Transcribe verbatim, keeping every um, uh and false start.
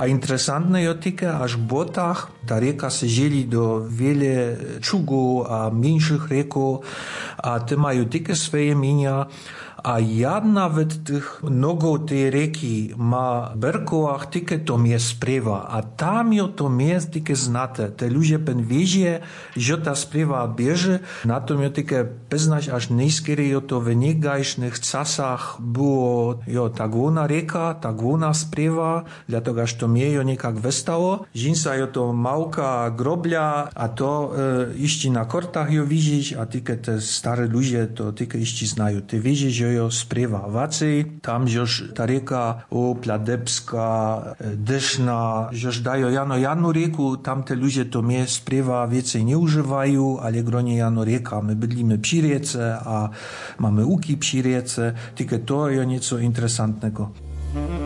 A interesantne je tylko, aż w botach ta rieka se dzieli do wiele czugów a mniejszych reków, a te mają tylko swoje imienia. A jedna z tych nogów tej rieki ma w berkołach tylko to miejsce sprywa, a tam jo to miejsce tylko znate. Te ludzie pen wiezie, że ta sprywa bierze, na to jo tylko poznać, aż najskiery jo to w niegajsznych czasach było jo ta główna rieka, ta główna sprywa, dlatego aż to mnie jo niekak wystało. Żinsa jo to małka groblia, a to e, iści na kortach jo widzieć, a tylko te stare ludzie to tylko iści znają. Ty wiecie, że jo sprywa wacej, tam już ta rieka o Pladebska, Dyszna, już dają jano janu rieku, tam te ludzie to mnie sprywa więcej nie używają, ale gronie jano rieka. My bydlimy przy riece, a mamy łuki przy riece, tylko to jest nieco interesantnego.